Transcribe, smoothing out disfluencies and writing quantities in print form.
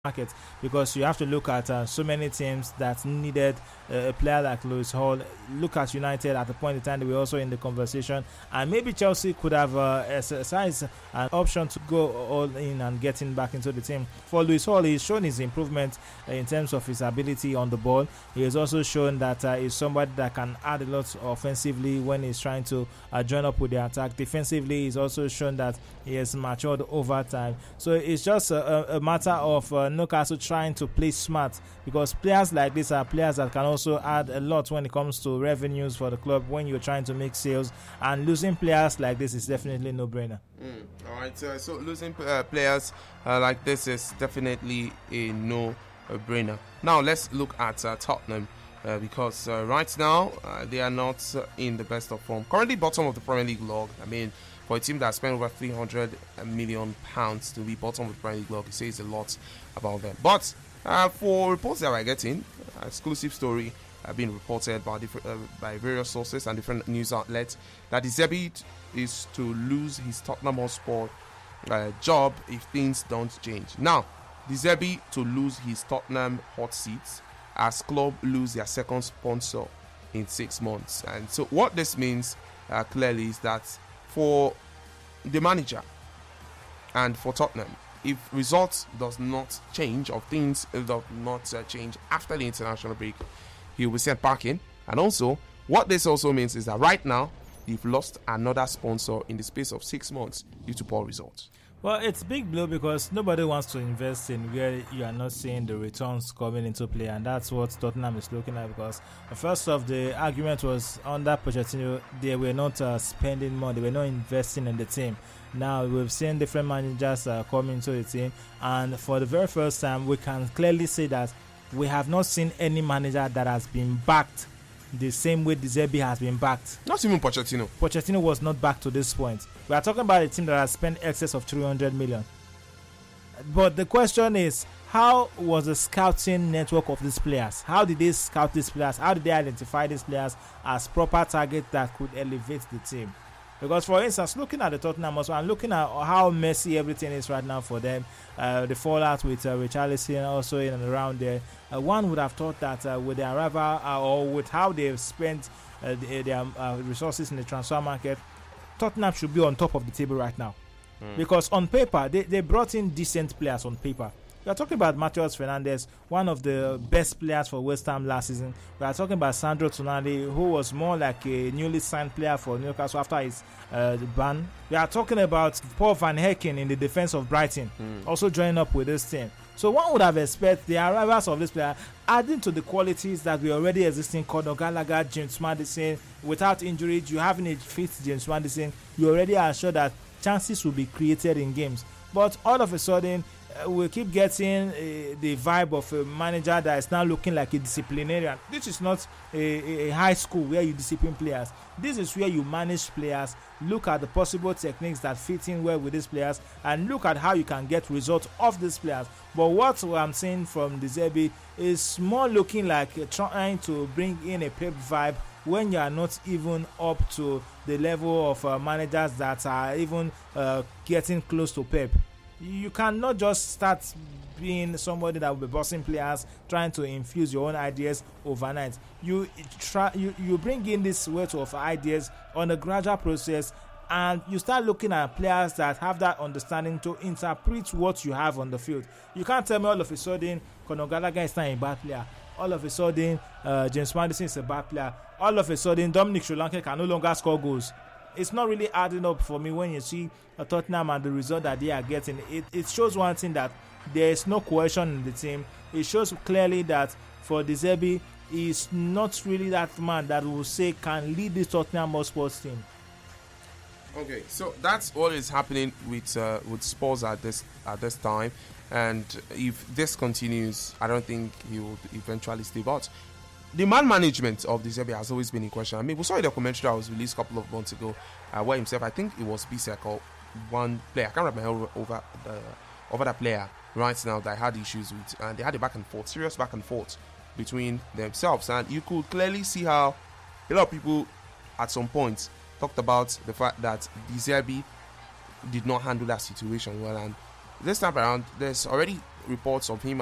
market, because you have to look at so many teams that needed a player like Lewis Hall. Look at United at the point in time they were also in the conversation, and maybe Chelsea could have exercised an option to go all in and getting back into the team. For Lewis Hall, he's shown his improvement in terms of his ability on the ball. He has also shown that he's somebody that can add a lot offensively when he's trying to join up with the attack. Defensively, he's also shown that he has matured over time. So it's just a matter of Newcastle trying to play smart, because players like this are players that can also add a lot when it comes to revenues for the club when you're trying to make sales, and losing players like this is definitely no brainer. All right, so losing players like this is definitely a no brainer. Now let's look at Tottenham, because right now they are not in the best of form. Currently bottom of the Premier League log. I mean, for a team that spent over £300 million to be bottom of the Premier League log, it says a lot about them. But for reports that we're getting, exclusive story being reported by various sources and different news outlets, that De Zerbi is to lose his Tottenham Hotspur job if things don't change. Now, De Zerbi to lose his Tottenham hot seats as club lose their second sponsor in 6 months. And so what this means clearly is that for the manager and for Tottenham, if results does not change or things do not change after the international break, he will be sent back in. And also, what this also means is that right now, they've lost another sponsor in the space of 6 months due to poor results. Well, it's big blow because nobody wants to invest in where you are not seeing the returns coming into play, and that's what Tottenham is looking at. Because first off, the argument was under Pochettino, they were not spending more, they were not investing in the team. Now we've seen different managers come into the team, and for the very first time, we can clearly say that we have not seen any manager that has been backed the same way De Zerbi has been backed. Not even Pochettino. Pochettino was not backed to this point. We are talking about a team that has spent excess of 300 million. But the question is, how was the scouting network of these players? How did they scout these players? How did they identify these players as proper targets that could elevate the team? Because, for instance, looking at the Tottenham also, and looking at how messy everything is right now for them, the fallout with Richarlison also in and around there, one would have thought that with their arrival or with how they've spent their resources in the transfer market, Tottenham should be on top of the table right now. Because on paper, they brought in decent players on paper. We are talking about Matheus Fernandes, one of the best players for West Ham last season. We are talking about Sandro Tonali, who was more like a newly signed player for Newcastle after his ban. We are talking about Paul Van Hekken in the defense of Brighton, also joining up with this team. So one would have expected the arrivals of this player, adding to the qualities that were already existing, Conor Gallagher, James Maddison. Without injury, you having a fit James Maddison, you already are sure that chances will be created in games. But all of a sudden, we keep getting the vibe of a manager that is now looking like a disciplinarian. This is not a high school where you discipline players. This is where you manage players, look at the possible techniques that fit in well with these players, and look at how you can get results of these players. But what I'm seeing from De Zerbi is more looking like trying to bring in a Pep vibe when you are not even up to the level of managers that are even getting close to Pep. You cannot just start being somebody that will be bossing players, trying to infuse your own ideas overnight. You bring in this weight of ideas on a gradual process, and you start looking at players that have that understanding to interpret what you have on the field. You can't tell me all of a sudden Conor Gallagher is not a bad player. All of a sudden James Maddison is a bad player. All of a sudden Dominic Solanke can no longer score goals. It's not really adding up for me when you see Tottenham and the result that they are getting. It shows one thing, that there is no cohesion in the team. It shows clearly that for De Zerbi, he's not really that man that will say can lead this Tottenham Hotspur team. Okay, so that's what is happening with Spurs at this time, and if this continues, I don't think he will eventually stay out. The man management of De Zerbi has always been in question. I mean, we saw a documentary that was released a couple of months ago where himself, I think it was Bisek or one player, I can't remember over that player right now that I had issues with, and they had a back and forth, serious back and forth between themselves, and you could clearly see how a lot of people at some point talked about the fact that De Zerbi did not handle that situation well, and this time around there's already reports of him